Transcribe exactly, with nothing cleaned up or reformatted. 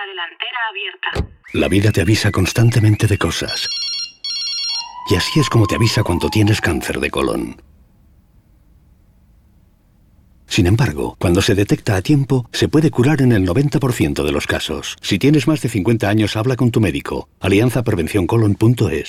delantera abierta. La vida te avisa constantemente de cosas. Y así es como te avisa cuando tienes cáncer de colon. Sin embargo, cuando se detecta a tiempo, se puede curar en el noventa por ciento de los casos. Si tienes más de cincuenta años, habla con tu médico. alianza prevención colon punto es